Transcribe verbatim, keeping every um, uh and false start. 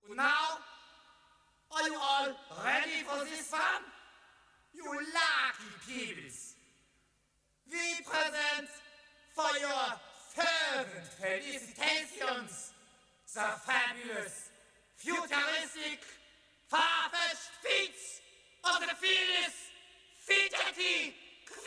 Now, are you all ready for this one? You lucky peoples. We present for your fervent felicitations the fabulous, futuristic, far-fetched feats of the Felis Fideti